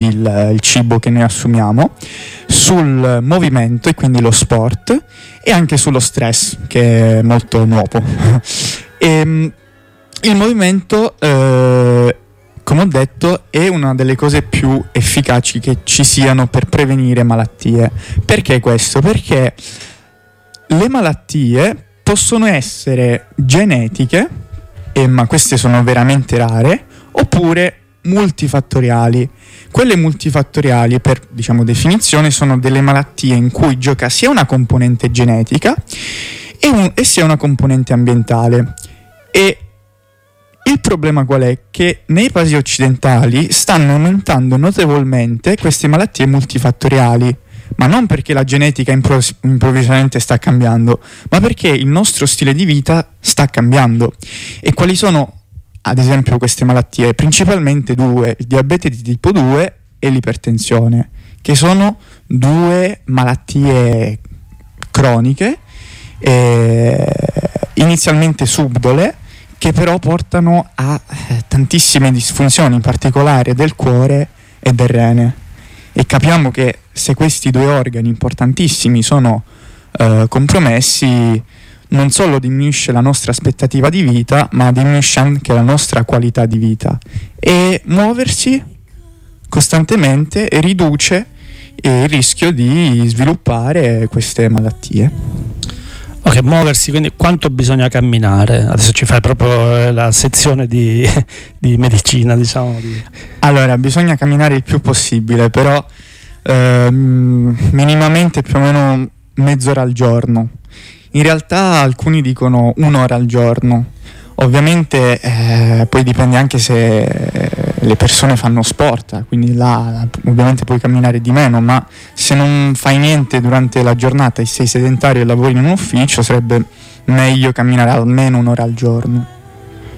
il cibo che noi assumiamo, sul movimento e quindi lo sport, e anche sullo stress, che è molto nuovo. Il movimento, come ho detto, è una delle cose più efficaci che ci siano per prevenire malattie. Perché questo? Perché le malattie possono essere genetiche, ma queste sono veramente rare, oppure multifattoriali. Quelle multifattoriali, per definizione, sono delle malattie in cui gioca sia una componente genetica e sia una componente ambientale. E il problema qual è? Che nei paesi occidentali stanno aumentando notevolmente queste malattie multifattoriali, ma non perché la genetica improvvisamente sta cambiando, ma perché il nostro stile di vita sta cambiando. E quali sono, ad esempio, queste malattie? Principalmente due: il diabete di tipo 2 e l'ipertensione, che sono due malattie croniche, inizialmente subdole, che però portano a tantissime disfunzioni, in particolare del cuore e del rene. E capiamo che se questi due organi importantissimi sono compromessi, non solo diminuisce la nostra aspettativa di vita, ma diminuisce anche la nostra qualità di vita. E muoversi costantemente riduce il rischio di sviluppare queste malattie. Ok, muoversi, quindi quanto bisogna camminare? Adesso ci fai proprio la sezione di medicina, Allora, bisogna camminare il più possibile, però minimamente più o meno mezz'ora al giorno. In realtà alcuni dicono 1 ora al giorno. Ovviamente poi dipende anche se le persone fanno sport, quindi là ovviamente puoi camminare di meno, ma se non fai niente durante la giornata e sei sedentario e lavori in un ufficio, sarebbe meglio camminare almeno 1 ora al giorno.